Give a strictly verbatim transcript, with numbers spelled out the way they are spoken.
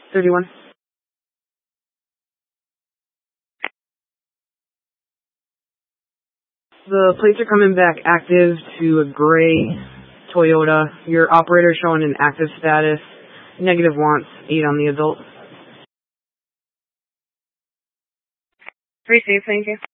thirty-one. The plates are coming back active to a gray Toyota. Your operator showing an active status. Negative wants, eight on the adult. Receive, thank you.